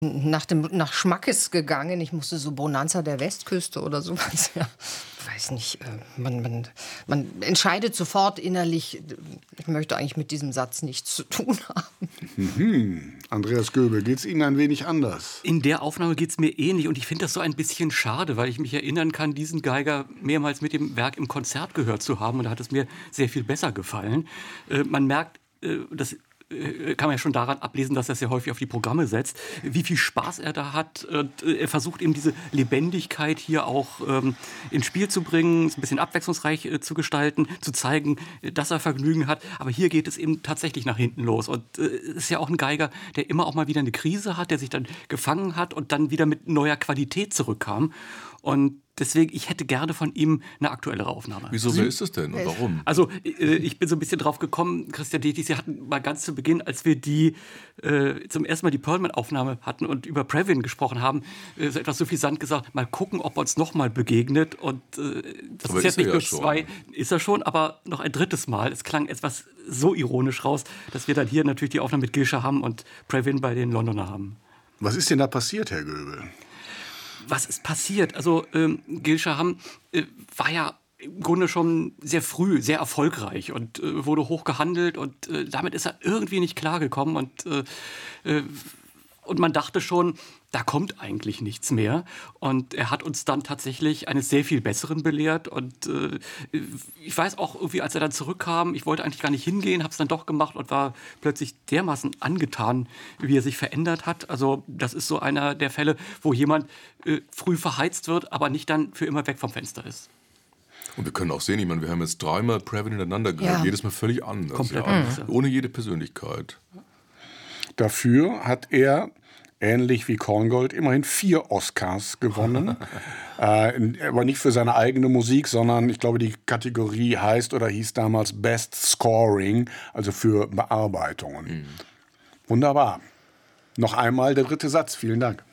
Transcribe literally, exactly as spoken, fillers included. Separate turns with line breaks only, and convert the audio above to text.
nach dem nach Schmackes gegangen. Ich musste so Bonanza der Westküste oder sowas. Ja, weiß nicht. Man, man, man entscheidet sofort innerlich, ich möchte eigentlich mit diesem Satz nichts zu tun haben.
Mhm. Andreas Göbel, geht es Ihnen ein wenig anders?
In der Aufnahme geht es mir ähnlich und ich finde das so ein bisschen schade, weil ich mich erinnern kann, diesen Geiger mehrmals mit dem Werk im Konzert gehört zu haben und da hat es mir sehr viel besser gefallen. Äh, man merkt, äh, das kann man ja schon daran ablesen, dass er sehr häufig auf die Programme setzt, wie viel Spaß er da hat. Und er versucht eben diese Lebendigkeit hier auch ähm, ins Spiel zu bringen, es ein bisschen abwechslungsreich äh, zu gestalten, zu zeigen, dass er Vergnügen hat. Aber hier geht es eben tatsächlich nach hinten los. Und es äh, ist ja auch ein Geiger, der immer auch mal wieder eine Krise hat, der sich dann gefangen hat und dann wieder mit neuer Qualität zurückkam. Und deswegen, ich hätte gerne von ihm eine aktuellere Aufnahme.
Wieso, wer ist es denn und warum?
Also, äh, ich bin so ein bisschen drauf gekommen, Christian Detig, Sie hatten mal ganz zu Beginn, als wir die äh, zum ersten Mal die Perlman-Aufnahme hatten und über Previn gesprochen haben, äh, so etwas suffisant gesagt, mal gucken, ob er uns noch mal begegnet. Und äh, das
aber
ist jetzt
ist er
nicht
ja
nur
schon.
zwei, ist er schon, aber noch ein drittes Mal. Es klang etwas so ironisch raus, dass wir dann hier natürlich die Aufnahme mit Gilscher haben und Previn bei den Londoner haben.
Was ist denn da passiert, Herr Göbel?
Was ist passiert? Also ähm, Gil Shaham äh, war ja im Grunde schon sehr früh sehr erfolgreich und äh, wurde hoch gehandelt und äh, damit ist er irgendwie nicht klargekommen und äh, äh, und man dachte schon, da kommt eigentlich nichts mehr. Und er hat uns dann tatsächlich eines sehr viel Besseren belehrt. Und äh, ich weiß auch irgendwie, als er dann zurückkam, ich wollte eigentlich gar nicht hingehen, habe es dann doch gemacht und war plötzlich dermaßen angetan, wie er sich verändert hat. Also das ist so einer der Fälle, wo jemand äh, früh verheizt wird, aber nicht dann für immer weg vom Fenster ist.
Und wir können auch sehen, ich meine, wir haben jetzt dreimal Previn hintereinander gehört,
Ja.
jedes Mal völlig anders.
Komplett
ja.
anders, ja.
Ohne jede Persönlichkeit.
Dafür hat er, ähnlich wie Korngold, immerhin vier Oscars gewonnen. äh, aber nicht für seine eigene Musik, sondern ich glaube, die Kategorie heißt oder hieß damals Best Scoring, also für Bearbeitungen. Mhm. Wunderbar. Noch einmal der dritte Satz. Vielen Dank.